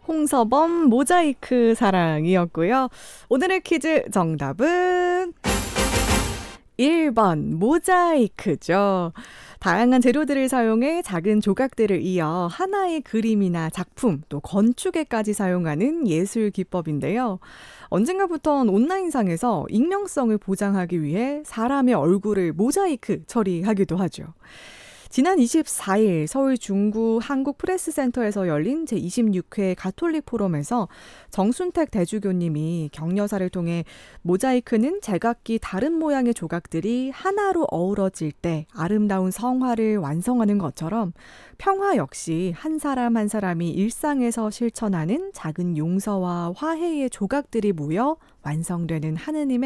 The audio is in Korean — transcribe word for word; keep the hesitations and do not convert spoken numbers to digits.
홍서범 모자이크 사랑이었고요. 오늘의 퀴즈 정답은 일 번 모자이크죠. 다양한 재료들을 사용해 작은 조각들을 이어 하나의 그림이나 작품, 또 건축에까지 사용하는 예술 기법인데요. 언젠가부턴 온라인상에서 익명성을 보장하기 위해 사람의 얼굴을 모자이크 처리하기도 하죠. 지난 이십사 일 서울 중구 한국프레스센터에서 열린 제이십육 회 가톨릭 포럼에서 정순택 대주교님이 격려사를 통해 모자이크는 제각기 다른 모양의 조각들이 하나로 어우러질 때 아름다운 성화를 완성하는 것처럼 평화 역시 한 사람 한 사람이 일상에서 실천하는 작은 용서와 화해의 조각들이 모여 완성되는 하느님의